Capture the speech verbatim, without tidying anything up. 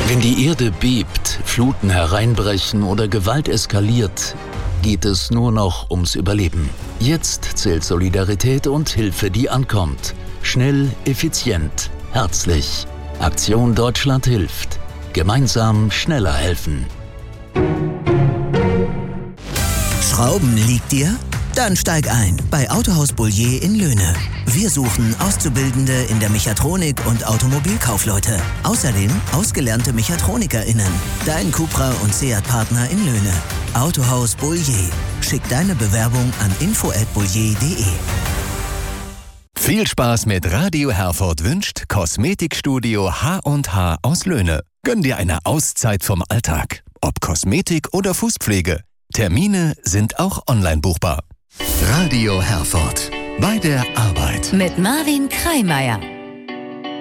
Wenn die Erde bebt, Fluten hereinbrechen oder Gewalt eskaliert, geht es nur noch ums Überleben. Jetzt zählt Solidarität und Hilfe, die ankommt. Schnell, effizient, herzlich. Aktion Deutschland hilft. Gemeinsam schneller helfen. Schrauben liegt dir? Dann steig ein bei Autohaus Boullier in Löhne. Wir suchen Auszubildende in der Mechatronik und Automobilkaufleute. Außerdem ausgelernte MechatronikerInnen. Dein Cupra und Seat-Partner in Löhne. Autohaus Boullier. Schick deine Bewerbung an info at boullier punkt de. Viel Spaß mit Radio Herford wünscht Kosmetikstudio H und H aus Löhne. Gönn dir eine Auszeit vom Alltag. Ob Kosmetik oder Fußpflege. Termine sind auch online buchbar. Radio Herford. Bei der Arbeit. Mit Marvin Kreimeier.